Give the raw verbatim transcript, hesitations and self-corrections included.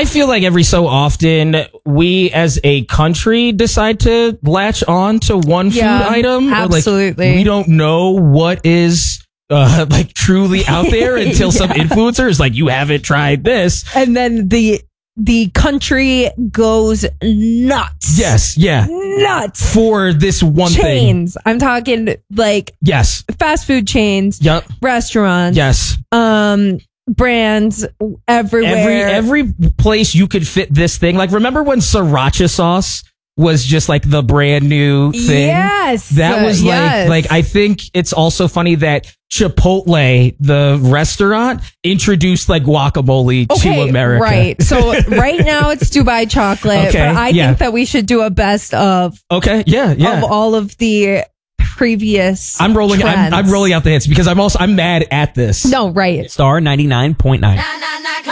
feel like every so often we as a country decide to latch on to one Yeah, food item. absolutely. Or like, we don't know what is uh, like truly out there until Yeah. some influencer is like, you haven't tried this. And then the the country goes nuts. Yes, yeah. Nuts. For this one thing. Chains. I'm talking like Yes. fast food chains, Yep. restaurants, Yes. um, brands everywhere. Every every place you could fit this thing. Like, remember when sriracha sauce was just like the brand new thing? Yes. That was like, Yes. like, I think it's also funny that Chipotle, the restaurant, introduced like guacamole Okay, to America. right. So right now it's Dubai chocolate, Okay, but I yeah. think that we should do a best of Okay. Yeah. Yeah. of all of the previous. I'm rolling. I'm, trends. I'm rolling out the hits because I'm also I'm mad at this. No, right. Star ninety-nine point nine. Na na na